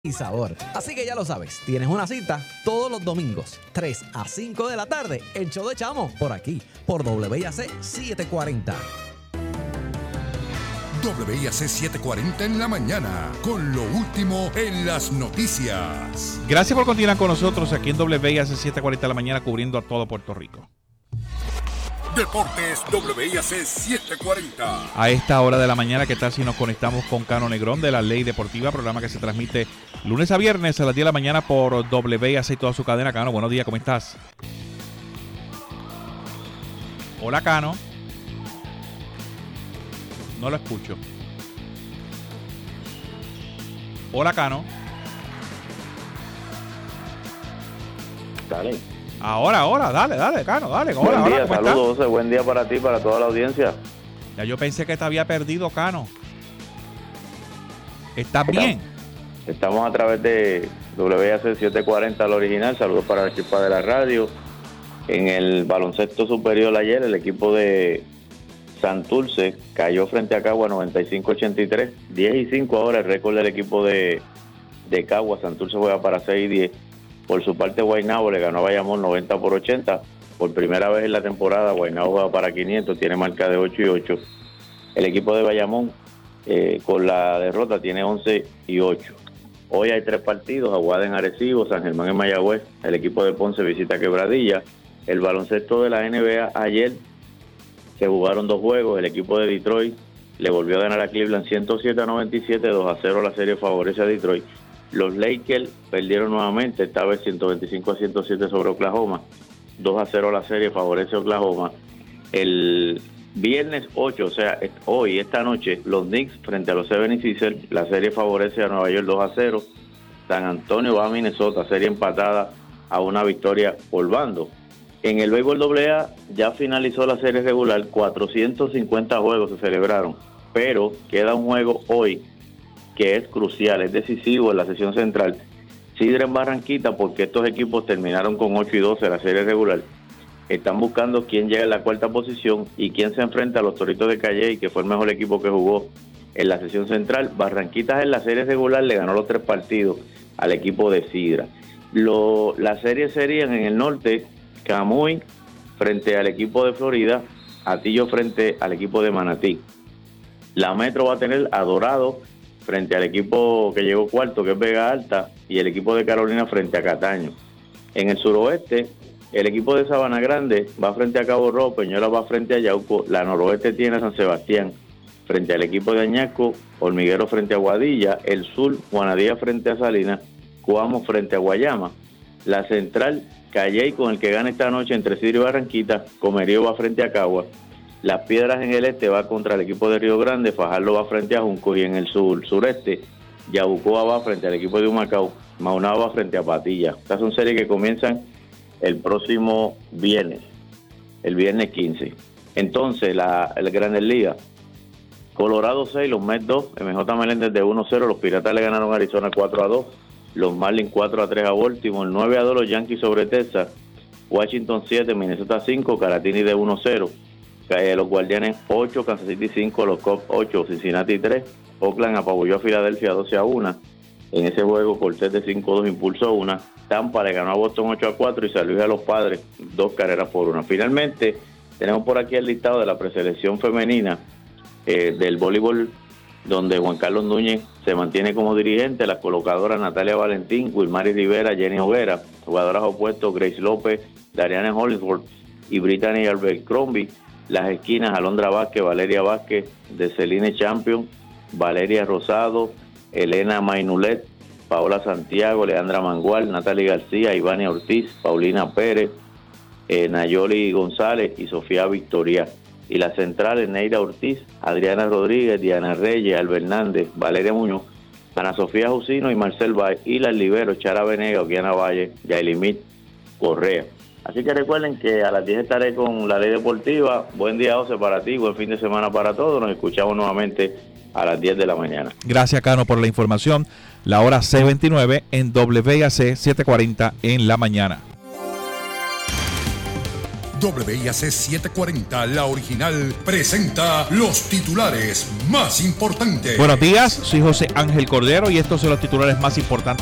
y sabor. Así que ya lo sabes, tienes una cita todos los domingos, 3 a 5 de la tarde, el show de Chamo, por aquí, por WIAC 740. WIAC 740 en la mañana, con lo último en las noticias. Gracias por continuar con nosotros aquí en WIAC 740 en la mañana, cubriendo a todo Puerto Rico. Deportes WIAC 740. A esta hora de la mañana, ¿qué tal si nos conectamos con Cano Negrón de La Ley Deportiva? Programa que se transmite lunes a viernes a las 10 de la mañana por WIAC y toda su cadena. Cano, buenos días, ¿cómo estás? Hola, Cano. No lo escucho. Hola, Cano. Dale. Ahora, dale, Cano, dale. Hola, Buen día, ¿cómo estás? saludos, José. Buen día para ti, para toda la audiencia. Ya yo pensé que te había perdido, Cano. ¿Estás bien? Estamos a través de WIAC 740, al original. Saludos para la equipa de la radio. En el baloncesto superior ayer, el equipo de Santurce cayó frente a Cagua 95-83. 10-5 ahora el récord del equipo de Cagua. Santurce juega para 6-10. Por su parte, Guaynabo le ganó a Bayamón 90-80. Por primera vez en la temporada, Guaynabo juega para 500, tiene marca de 8-8. El equipo de Bayamón, con la derrota, tiene 11-8. Hoy hay 3 partidos: Aguada en Arecibo, San Germán en Mayagüez. El equipo de Ponce visita Quebradilla. El baloncesto de la NBA, ayer se jugaron 2 juegos. El equipo de Detroit le volvió a ganar a Cleveland 107-97, 2-0 la serie favorece a Detroit. Los Lakers perdieron nuevamente, esta vez 125-107 sobre Oklahoma. 2-0 la serie favorece a Oklahoma. El viernes 8, o sea, hoy, esta noche, los Knicks frente a los 76ers, la serie favorece a Nueva York 2-0. San Antonio va a Minnesota, serie empatada a una victoria por bando. En el béisbol AA ya finalizó la serie regular, 450 juegos se celebraron, pero queda un juego hoy que es crucial, es decisivo en la sesión central. Sidra en Barranquita, porque estos equipos terminaron con 8-12 la serie regular. Están buscando quién llega en la 4ª posición y quién se enfrenta a los Toritos de Calley, que fue el mejor equipo que jugó en la sesión central. Barranquitas en la serie regular le ganó los 3 partidos al equipo de Sidra. Las series serían en el norte: Camuy frente al equipo de Florida, Atillo frente al equipo de Manatí. La Metro va a tener a Dorado frente al equipo que llegó cuarto, que es Vega Alta, y el equipo de Carolina frente a Cataño. En el suroeste, el equipo de Sabana Grande va frente a Cabo Rojo, Peñuela va frente a Yauco, la noroeste tiene a San Sebastián frente al equipo de Añasco, Hormiguero frente a Guadilla, el sur, Juanadía frente a Salinas, Coamo frente a Guayama. La central, Calley con el que gana esta noche entre Sidra y Barranquita, Comerío va frente a Cagua. Las Piedras en el este va contra el equipo de Río Grande, Fajardo va frente a Junco, y en el sureste, Yabucoa va frente al equipo de Humacao, Maunao va frente a Patilla. Estas son series que comienzan el próximo viernes, el viernes 15. Entonces, el Grandes Ligas, Colorado 6, los Mets 2, MJ Meléndez de 1-0, los Piratas le ganaron a Arizona 4-2, los Marlins 4-3 a Baltimore, 9-2 los Yankees sobre Texas, Washington 7, Minnesota 5, Caratini de 1-0. Los Guardianes 8, Kansas City 5, los Cubs 8, Cincinnati 3. Oakland apabulló a Filadelfia 12-1. En ese juego, Cortés de 5-2 impulsó una. Tampa le ganó a Boston 8-4 y San Luis a los Padres 2-1. Finalmente, tenemos por aquí el listado de la preselección femenina del voleibol, donde Juan Carlos Núñez se mantiene como dirigente. Las colocadoras Natalia Valentín, Wilmary Rivera, Jenny Hoguera. Jugadoras opuestos, Grace López, Dariana Hollingsworth y Brittany Abercrombie. Las esquinas, Alondra Vázquez, Valeria Vázquez, de Celine Champion, Valeria Rosado, Elena Mainulet, Paola Santiago, Leandra Mangual, Natalie García, Ivania Ortiz, Paulina Pérez, Nayoli González y Sofía Victoria. Y las centrales, Neira Ortiz, Adriana Rodríguez, Diana Reyes, Albert Hernández, Valeria Muñoz, Ana Sofía Jusino y Marcel Valle. Y las liberos, Chara Venega, Oquiana Valle, Yailimit Correa. Así que recuerden que a las 10 estaré con La Ley Deportiva. Buen día, José, para ti, buen fin de semana para todos. Nos escuchamos nuevamente a las 10 de la mañana. Gracias, Cano, por la información. La hora 6:29 en WIAC 740 en la mañana. WIAC 740, la original, presenta los titulares más importantes. Buenos días, soy José Ángel Cordero y estos son los titulares más importantes